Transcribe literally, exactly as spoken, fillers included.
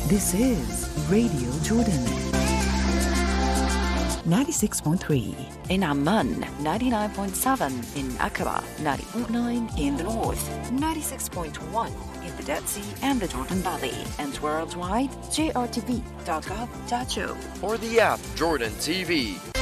This is Radio Jordan. ninety-six point three in Amman, ninety-nine point seven in Aqaba, ninety point nine in the north, ninety-six point one in the Dead Sea and the Jordan Valley, and worldwide, J R T V dot gov dot U. Or the app Jordan T V.